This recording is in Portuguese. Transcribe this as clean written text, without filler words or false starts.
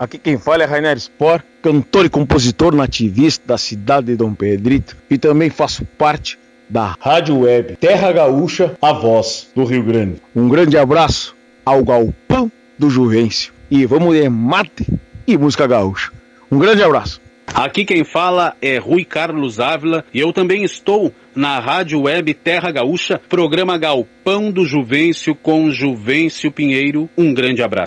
Aqui quem fala é Rainer Spor, cantor e compositor nativista da cidade de Dom Pedrito e também faço parte da Rádio Web Terra Gaúcha, a voz do Rio Grande. Um grande abraço ao Galpão do Juvencio e vamos de mate e música gaúcha. Um grande abraço. Aqui quem fala é Rui Carlos Ávila e eu também estou na Rádio Web Terra Gaúcha, programa Galpão do Juvencio com Juvencio Pinheiro. Um grande abraço.